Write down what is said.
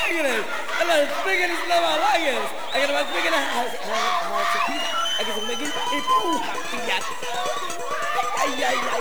Spaghetti. Hello, spaghetti slow I like it. I got my spaghetti. I get some spaghetti. Ay, ay, ay.